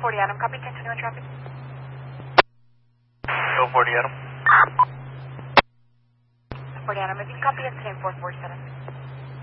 40 Adam, copy 1021 traffic. Go 40 Adam. 40 Adam, if you copy, it's 447.